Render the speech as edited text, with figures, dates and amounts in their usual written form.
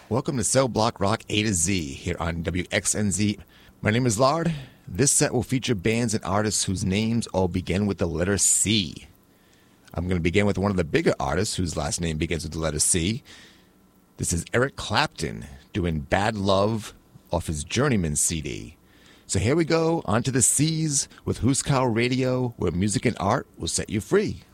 Welcome to Cell Block Rock A to Z here on WXNZ. My name is Lard. This set will feature bands and artists whose names all begin with the letter C. I'm going to begin with one of the bigger artists whose last name begins with the letter C. This is Eric Clapton doing Bad Love off his Journeyman CD. So here we go, on to the C's with Huskow Radio, where music and art will set you free.